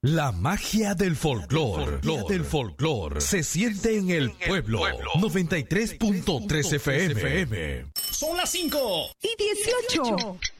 La magia del folclor se siente en el pueblo. 93.3 FM. Son las 5 y 18.